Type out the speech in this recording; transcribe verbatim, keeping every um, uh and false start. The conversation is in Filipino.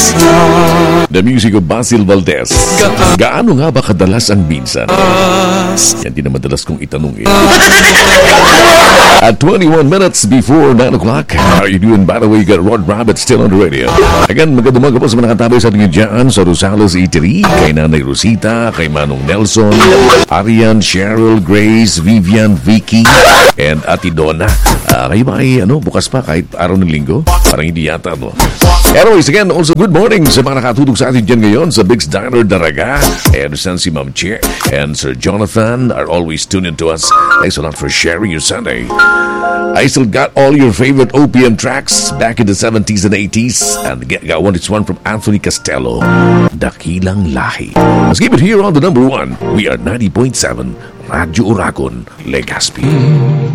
The music of Basil Valdez. Gaano nga ba kadalas ang minsan? Yan din na madalas kong itanong eh. At twenty-one minutes before nine o'clock, how are you doing? By the way, you got Rod Rabbit still on the radio. Again, magandang umaga po sa mga nakatabay sa ating dyan sa Rosales Eatery, kay Nanay Rosita, kay Manong Nelson, Arian, Cheryl, Grace, Vivian, Vicky, and Ati Donna. Uh, kayo ba ay ano, bukas pa kahit araw ng linggo? Parang hindi yata, no? Anyways, again, also good morning sa mga nakatutog sa atin dyan ngayon sa Big's Diner Daraga. I understand si Ma'am Che and Sir Jonathan are always tuned in to us. Thanks a lot for sharing your Sunday. I still got all your favorite O P M tracks back in the seventies and eighties. And get, got one, it's one from Anthony Costello, Dakilang Lahi. Let's keep it here on the number one. We are ninety point seven, Radyo Uragon, Legazpi.